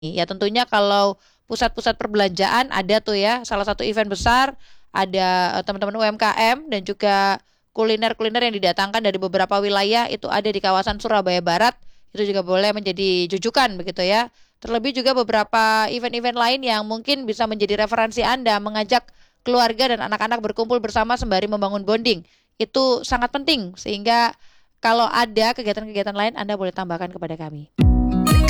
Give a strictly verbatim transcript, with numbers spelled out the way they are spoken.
Ya tentunya kalau pusat-pusat perbelanjaan ada tuh ya, salah satu event besar, ada eh, teman-teman U M K M dan juga kuliner-kuliner yang didatangkan dari beberapa wilayah itu ada di kawasan Surabaya Barat, itu juga boleh menjadi jujukan begitu ya. Terlebih juga beberapa event-event lain yang mungkin bisa menjadi referensi Anda mengajak keluarga dan anak-anak berkumpul bersama sembari membangun bonding. Itu sangat penting sehingga kalau ada kegiatan-kegiatan lain Anda boleh tambahkan kepada kami.